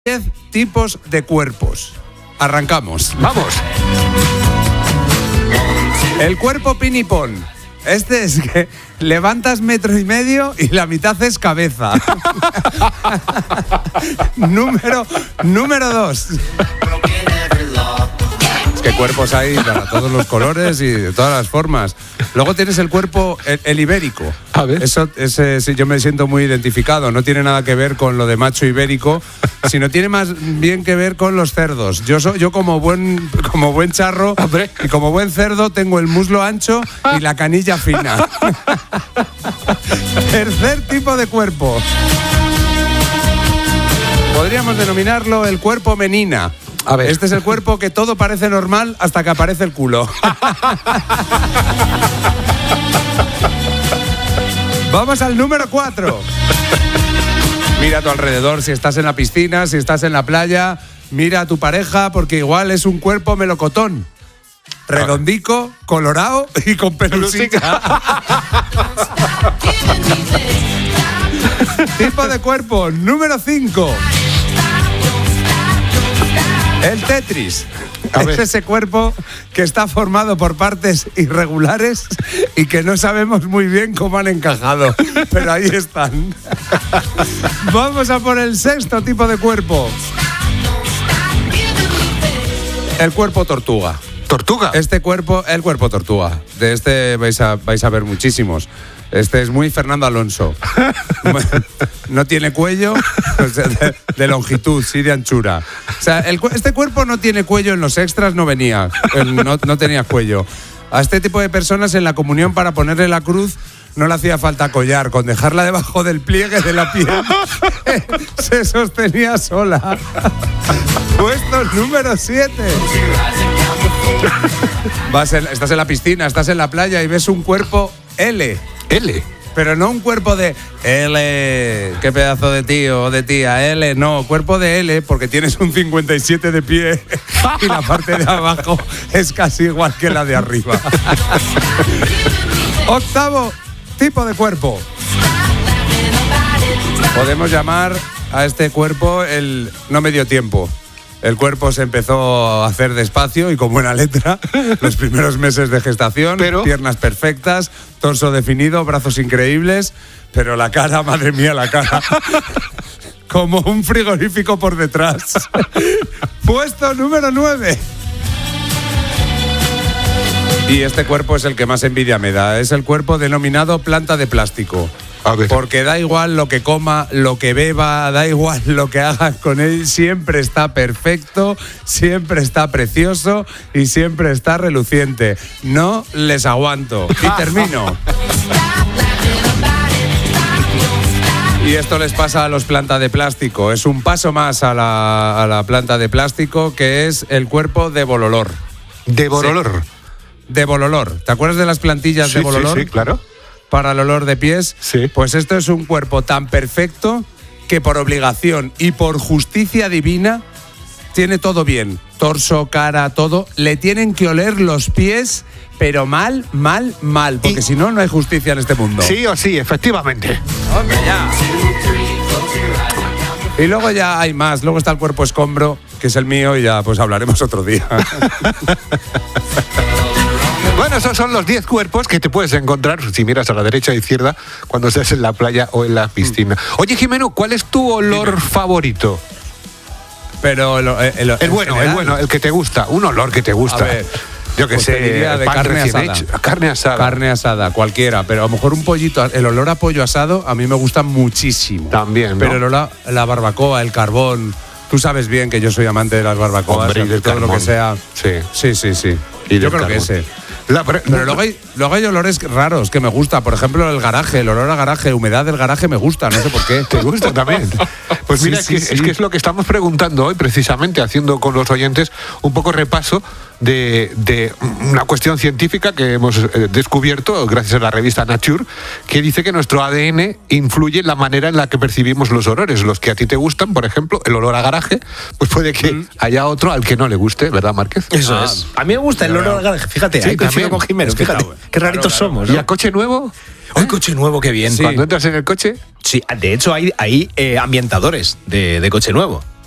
10 tipos de cuerpos. Arrancamos. ¡Vamos! El cuerpo pinipón. Este es que levantas 1,5 metros y la mitad es cabeza. Número 2. Es que cuerpos hay para todos los colores y de todas las formas. Luego tienes el cuerpo, el ibérico. A ver. Ese sí, yo me siento muy identificado. No tiene nada que ver con lo de macho ibérico, sino tiene más bien que ver con los cerdos. Yo como buen charro y como buen cerdo tengo el muslo ancho y la canilla fina. Tercer tipo de cuerpo. Podríamos denominarlo el cuerpo menina. A ver. Este es el cuerpo que todo parece normal hasta que aparece el culo. Vamos al número 4. Mira a tu alrededor, si estás en la piscina, si estás en la playa, mira a tu pareja porque igual es un cuerpo melocotón. Redondico, colorado y con pelusica. Tipo de cuerpo número 5. El Tetris. Es ese cuerpo que está formado por partes irregulares y que no sabemos muy bien cómo han encajado, pero ahí están. Vamos a por el 6º tipo de cuerpo. El cuerpo tortuga. ¿Tortuga? El cuerpo tortuga. De este vais a ver muchísimos. Este es muy Fernando Alonso. No tiene cuello, de longitud, sí de anchura. O sea, este cuerpo no tiene cuello, en los extras no venía, no tenía cuello. A este tipo de personas en la comunión para ponerle la cruz no le hacía falta collar, con dejarla debajo del pliegue de la piel se sostenía sola. Puesto número 7. Estás en la piscina, estás en la playa y ves un cuerpo L. L. Pero no un cuerpo de L, qué pedazo de tío o de tía, L, no, cuerpo de L porque tienes un 57 de pie y la parte de abajo es casi igual que la de arriba. 8º tipo de cuerpo. Podemos llamar a este cuerpo el no medio tiempo. El cuerpo se empezó a hacer despacio y con buena letra. Los primeros meses de gestación, piernas perfectas, torso definido, brazos increíbles, pero la cara, madre mía, la cara. Como un frigorífico por detrás. Puesto número 9. Y este cuerpo es el que más envidia me da. Es el cuerpo denominado planta de plástico. Porque da igual lo que coma, lo que beba, da igual lo que hagas con él, siempre está perfecto, siempre está precioso y siempre está reluciente. No les aguanto. Y termino. Y esto les pasa a los plantas de plástico. Es un paso más a la planta de plástico, que es el cuerpo de bololor. ¿De bololor? Sí. De bololor. ¿Te acuerdas de las plantillas de bololor? Sí, claro. Para el olor de pies, sí. Pues esto es un cuerpo tan perfecto que por obligación y por justicia divina tiene todo bien. Torso, cara, todo. Le tienen que oler los pies, pero mal, porque si no, no hay justicia en este mundo. Sí o sí, efectivamente. Hombre, ya. Y luego ya hay más. Luego está el cuerpo escombro, que es el mío, y ya pues hablaremos otro día. Bueno, esos son los 10 cuerpos que te puedes encontrar si miras a la derecha o izquierda cuando estés en la playa o en la piscina. Oye, Jimeno, ¿cuál es tu olor favorito? Pero el bueno, el que te gusta, un olor que te gusta. A ver, yo que sé, de carne asada. Carne asada, cualquiera, pero a lo mejor un pollito, el olor a pollo asado a mí me gusta muchísimo. También, ¿no? Pero el olor a la barbacoa, el carbón, tú sabes bien que yo soy amante de las barbacoas. Hombre, y del todo carbón. Lo que sea. Sí. Y yo creo que ese. Pero luego hay olores raros que me gusta. Por ejemplo, el garaje, el olor a garaje, humedad del garaje me gusta, no sé por qué. ¿Te gusta también? Pues mira, es que es lo que estamos preguntando hoy, precisamente, haciendo con los oyentes un poco repaso de una cuestión científica que hemos descubierto gracias a la revista Nature, que dice que nuestro ADN influye en la manera en la que percibimos los olores. Los que a ti te gustan, por ejemplo, el olor a garaje, pues puede que haya otro al que no le guste, ¿verdad, Márquez? Eso es. A mí me gusta el olor a garaje, fíjate, ahí coincido con Jimeno, fíjate, qué raritos somos, ¿no? ¿Y a coche nuevo? Un coche nuevo, qué bien. Sí. Cuando entras en el coche. Sí, de hecho hay ambientadores de coche nuevo.